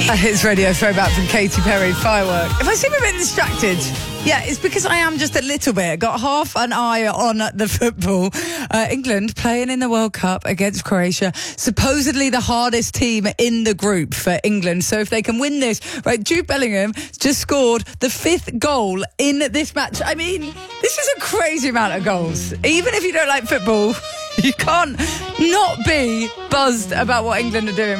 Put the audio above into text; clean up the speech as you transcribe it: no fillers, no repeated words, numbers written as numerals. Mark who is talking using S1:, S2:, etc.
S1: It's Radio Throwback from Katy Perry, Firework. If I seem a bit distracted, yeah, it's because I am just a little bit. Got half an eye on the football. England playing in the World Cup against Croatia. Supposedly the hardest team in the group for England. So if they can win this, right, Jude Bellingham just scored the 5th goal in this match. I mean, this is a crazy amount of goals. Even if you don't like football, you can't not be buzzed about what England are doing.